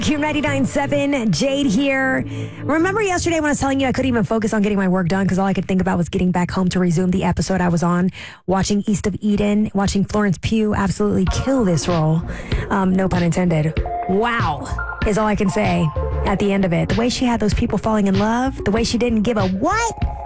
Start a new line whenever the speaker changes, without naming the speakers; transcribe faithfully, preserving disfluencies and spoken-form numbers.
Q ninety-nine point seven, Jade here. Remember yesterday when I was telling you I couldn't even focus on getting my work done because all I could think about was getting back home to resume the episode I was on, watching East of Eden, watching Florence Pugh absolutely kill this role. Um, no pun intended. Wow, is all I can say at the end of it. The way she had those people falling in love, the way she didn't give a what?